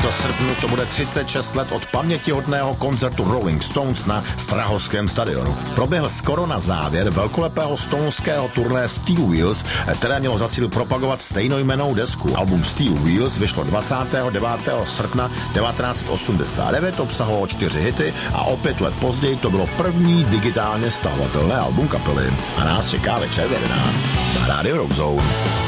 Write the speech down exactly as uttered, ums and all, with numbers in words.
Letos v srpnu to bude třicet šest let od pamětihodného koncertu Rolling Stones na Strahovském stadionu. Proběhl skoro na závěr velkolepého stoneského turné Steel Wheels, které mělo za cíl propagovat stejnojmennou desku. Album Steel Wheels vyšlo dvacátého devátého srpna devatenáct set osmdesát devět, obsahovalo čtyři hity a o pět let později to bylo první digitálně stahovatelné album kapely. A nás čeká večer v jedenáct na Radio Rock Zone.